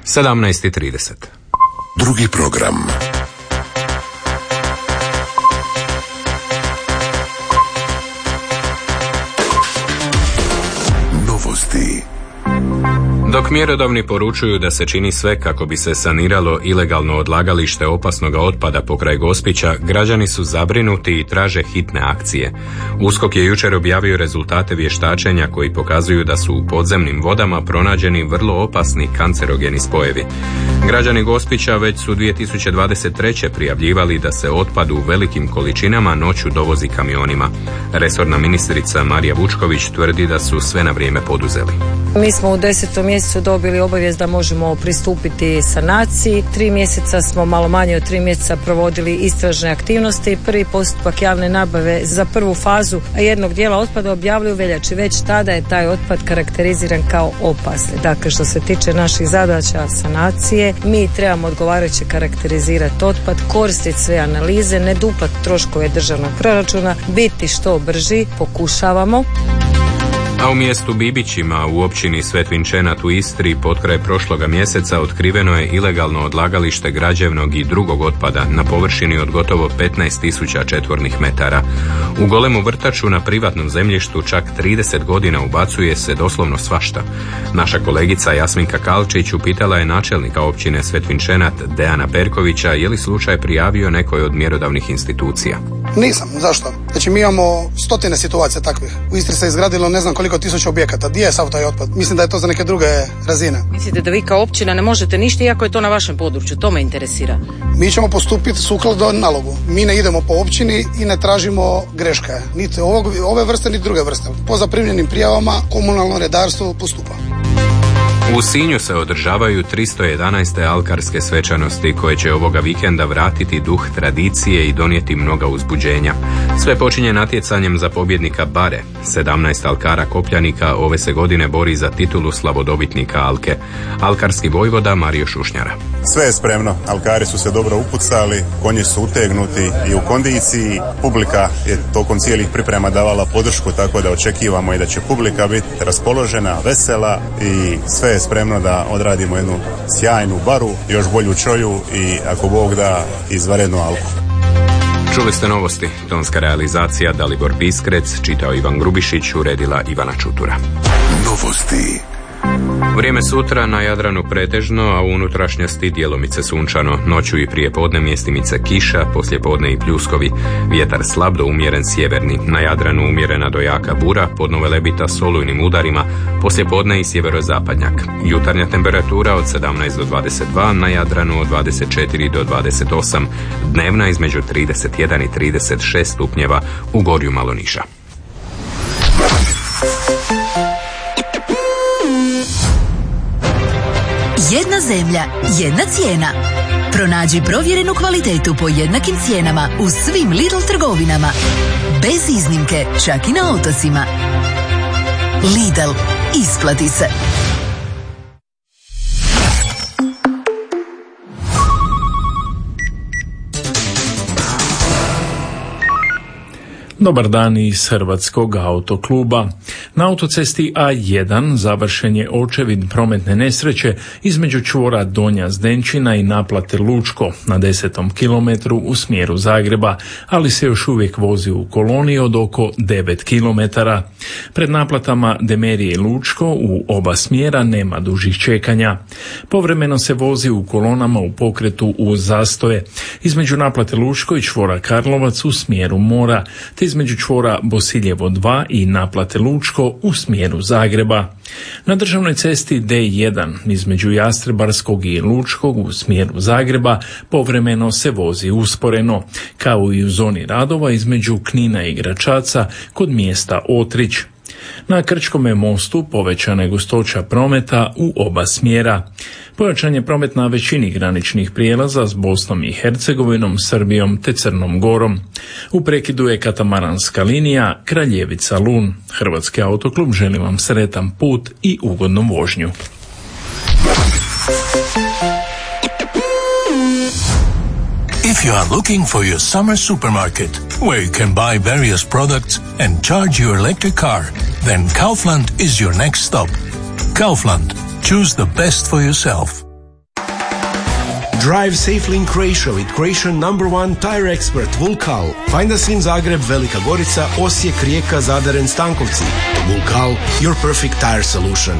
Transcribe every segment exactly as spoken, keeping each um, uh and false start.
sedamnaest i trideset. Drugi program. Novosti. Dok mjerodavni poručuju da se čini sve kako bi se saniralo ilegalno odlagalište opasnog otpada pokraj Gospića, građani su zabrinuti i traže hitne akcije. USKOK je jučer objavio rezultate vještačenja koji pokazuju da su u podzemnim vodama pronađeni vrlo opasni kancerogeni spojevi. Građani Gospića već su dvije tisuće dvadeset treće prijavljivali da se otpad u velikim količinama noću dovozi kamionima. Resorna ministrica Marija Vučković tvrdi da su sve na vrijeme poduzeli. Mi smo u desetom mjesecu dobili obavijest da možemo pristupiti sanaciji. Tri mjeseca smo, malo manje od tri mjeseca, provodili istražne aktivnosti. Prvi postupak javne nabave za prvu fazu jednog dijela otpada objavili u veljači. Već tada je taj otpad karakteriziran kao opasni. Dakle, što se tiče naših zadaća sanacije, mi trebamo odgovarajuće karakterizirati otpad, koristiti sve analize, ne duplati troškove državnog proračuna, biti što brži, pokušavamo. A u mjestu Bibićima u općini Svetvinčenat u Istri potkraj prošloga mjeseca otkriveno je ilegalno odlagalište građevnog i drugog otpada na površini od gotovo petnaest tisuća četvornih metara. U golemu vrtaču na privatnom zemljištu čak trideset godina ubacuje se doslovno svašta. Naša kolegica Jasminka Kalčić upitala je načelnika općine Svetvinčenat Dejana Perkovića je li slučaj prijavio nekoj od mjerodavnih institucija. Nisam, zašto? Znači mi imamo stotine situacija takvih. U Istri se izgradilo ne znam koliko tisuća objekata. Gdje je sav taj otpad? Mislim da je to za neke druge razine. Mislite da vi kao općina ne možete ništa iako je to na vašem području? To me interesira. Mi ćemo postupiti sukladno nalogu. Mi ne idemo po općini i ne tražimo greške. Niti ovog, ove vrste, niti druge vrste. Po zaprimljenim prijavama komunalno redarstvo postupa. U Sinju se održavaju tristo jedanaeste alkarske svečanosti koje će ovoga vikenda vratiti duh tradicije i donijeti mnoga uzbuđenja. Sve počinje natjecanjem za pobjednika bare. sedamnaest alkara kopljanika ove se godine bori za titulu slavodobitnika Alke. Alkarski vojvoda Mario Šušnjara. Sve je spremno, alkari su se dobro upucali, konji su utegnuti i u kondiciji. Publika je tokom cijelih priprema davala podršku, tako da očekivamo i da će publika biti raspoložena, vesela i sve je spremno da odradimo jednu sjajnu baru, još bolju čoju i ako Bog da izvanrednu alku. Čuli ste novosti. Tonska realizacija Dalibor Biskrec, čitao Ivan Grubišić, uredila Ivana Čutura. Novosti. Vrijeme sutra na Jadranu pretežno, a u unutrašnjosti djelomice sunčano. Noću i prije podne mjestimice kiša, poslije podne i pljuskovi. Vjetar slab do umjeren sjeverni. Na Jadranu umjerena do jaka bura, podno velebita s olujnim udarima, poslije podne i sjeverozapadnjak. Jutarnja temperatura od sedamnaest do dvadeset dva, na Jadranu od dvadeset četiri do dvadeset osam. Dnevna između trideset jedan i trideset šest stupnjeva, u gorju malo niža. Jedna zemlja, jedna cijena. Pronađi provjerenu kvalitetu po jednakim cijenama u svim Lidl trgovinama. Bez iznimke, čak i na otocima. Lidl, isplati se. Dobar dan iz Hrvatskog autokluba. Na autocesti A jedan završen je očevid prometne nesreće između čvora Donja Zdenčina i naplate Lučko na desetom kilometru u smjeru Zagreba, ali se još uvijek vozi u koloni od oko devet kilometara. Pred naplatama Demerije i Lučko u oba smjera nema dužih čekanja. Povremeno se vozi u kolonama u pokretu uz zastoje između naplate Lučko i čvora Karlovac u smjeru Mora, te između čvora Bosiljevo dva i naplate Lučko u smjeru Zagreba. Na državnoj cesti D jedan između Jastrebarskog i Lučkog u smjeru Zagreba povremeno se vozi usporeno, kao i u zoni radova između Knina i Gračaca kod mjesta Otrić. Na Krčkome mostu povećana je gustoća prometa u oba smjera. Pojačan je promet na većini graničnih prijelaza s Bosnom i Hercegovinom, Srbijom te Crnom Gorom. U prekidu je katamaranska linija Kraljevica-Lun. Hrvatski autoklub želi vam sretan put i ugodnu vožnju. If you are looking for your summer supermarket, where you can buy various products and charge your electric car, then Kaufland is your next stop. Kaufland. Choose the best for yourself. Drive safely in Croatia with Croatian number one tire expert Vulkal. Find us in Zagreb, Velika Gorica, Osijek, Rijeka, Zadar and Stankovci. Vulkal, your perfect tire solution.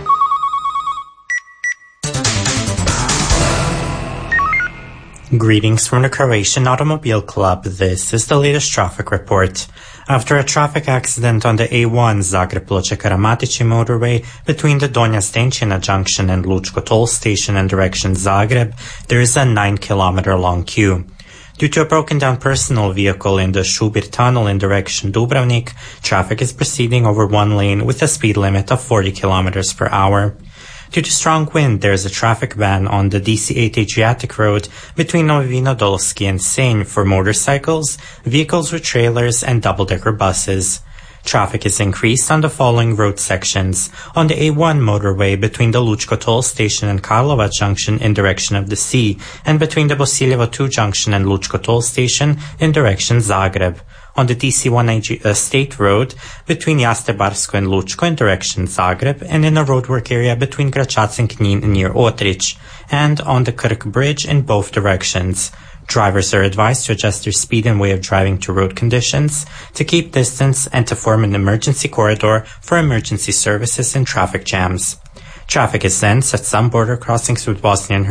Greetings from the Croatian Automobile Club. This is the latest traffic report. After a traffic accident on the A one Zagreb-Ploče-Karamatići motorway between the Donja Zdenčina junction and Lučko toll station in direction Zagreb, there is a nine kilometer long queue. Due to a broken down personal vehicle in the Šubir tunnel in direction Dubrovnik, traffic is proceeding over one lane with a speed limit of forty kilometers per hour. Due to strong wind, there is a traffic ban on the D C eight Adriatic Road between Novi Vinodolski and Senj for motorcycles, vehicles with trailers, and double-decker buses. Traffic is increased on the following road sections: on the A one motorway between the Lučko toll station and Karlovac junction in direction of the sea, and between the Bosiljevo two junction and Lučko toll station in direction Zagreb. On the D C one uh, State Road between Jastebarsko and Lučko in direction Zagreb, and in a roadwork area between Gračac and Knin near Otrich, and on the Krk Bridge in both directions. Drivers are advised to adjust their speed and way of driving to road conditions, to keep distance, and to form an emergency corridor for emergency services and traffic jams. Traffic is dense at some border crossings with Bosnia and